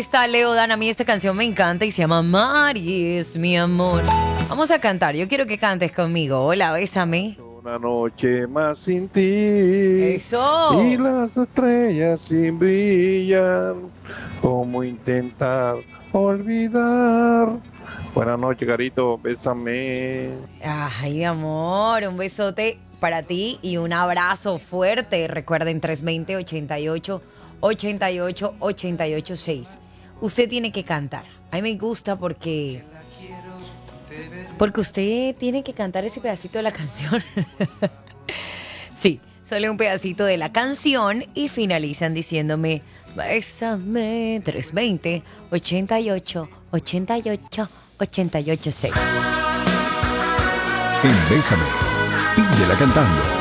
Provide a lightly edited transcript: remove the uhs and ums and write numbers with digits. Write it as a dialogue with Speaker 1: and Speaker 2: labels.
Speaker 1: está Leo Dan. A mí esta canción me encanta y se llama Mari es mi amor. Vamos a cantar. Yo quiero que cantes conmigo. Hola, bésame.
Speaker 2: Una noche más sin ti.
Speaker 1: Eso.
Speaker 2: Y las estrellas sin brillar. ¿Cómo intentar olvidar? Buenas noches, carito. Bésame.
Speaker 1: Ay, mi amor, un besote para ti y un abrazo fuerte. Recuerden 320-88-88-88-6. Usted tiene que cantar. A mí me gusta porque usted tiene que cantar ese pedacito de la canción. Sí, solo un pedacito de la canción y finalizan diciéndome bésame 320-88-88-88-6.
Speaker 3: En Bésame, pídela cantando.